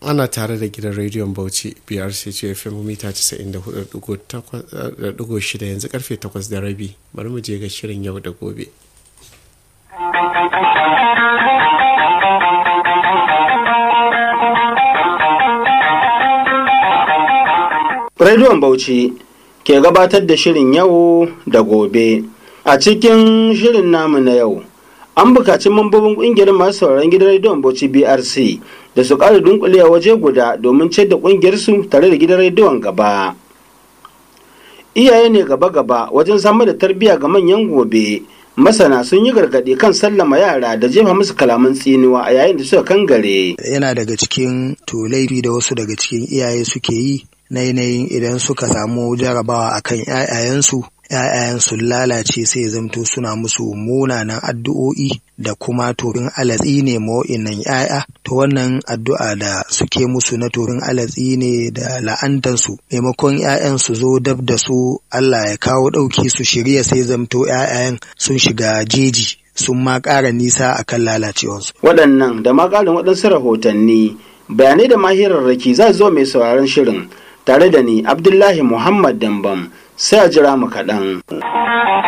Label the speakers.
Speaker 1: ana tare da gidan rediyon Bauchi BRC FM mita 94.6 yanzu karfe 8:30 bari mu je ga shirin yau da gobe.
Speaker 2: Rediyon Bauchi ke gabatar da shirin yau da gobe. A cikin shirin namu na yau, an bukaci mambobin ƙungiyar masu sauraron gidan rediyon Bauchi BRC da su ƙara dunkulewa waje guda domin ciyar da ƙungiyarsu tare da gidan rediyon gaba. Iyaye ne gaba-gaba wajen samar da tarbiyya ga manyan gobe. Masana sun yi gargaɗi kan sallama yara da jefa musu kalaman tsinuwa a yayin da suka kangare.
Speaker 3: Yana daga cikin laifi da wasu daga cikin iyaye suke yi na yanayin idan suka samu jarabawa akan ‘ya'yayen sun lalace sai zamto suna musu munanan addu'o'i da kuma tofin alatsi ne ma'o'inan ‘ya'ya. To wannan addu'a da suke musu na tofin alatsi ne da la'antansu maimakon ‘ya'yan su zo dab da su Allah ya kawo ɗauki su shirya sai zamto ‘ya'yayen sun shiga jeji sun ma ƙara nisa akan lalacewarsu.
Speaker 2: Waɗannan da ma ƙarin waɗansu rahotanni bayanai da mahirarraki za zo mai sauraron shirin tare da ni Abdullahi Muhammad Dambam sai a jira mu kaɗan.